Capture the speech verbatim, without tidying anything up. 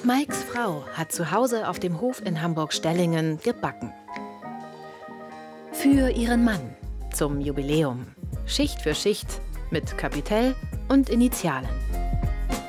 Mikes Frau hat zu Hause auf dem Hof in Hamburg-Stellingen gebacken. Für ihren Mann zum Jubiläum. Schicht für Schicht mit Kapitel und Initialen.